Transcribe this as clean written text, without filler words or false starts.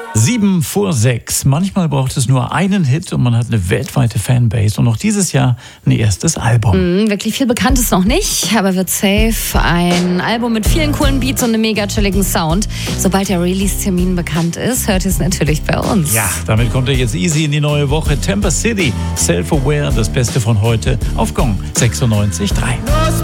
7:06. Manchmal braucht es nur einen Hit und man hat eine weltweite Fanbase und auch dieses Jahr ein erstes Album. Wirklich viel bekannt ist noch nicht, aber wird safe ein Album mit vielen coolen Beats und einem mega chilligen Sound. Sobald der Release-Termin bekannt ist, hört ihr es natürlich bei uns. Ja, damit kommt er jetzt easy in die neue Woche. Temper City, Self-Aware, das Beste von heute auf Gong 96.3.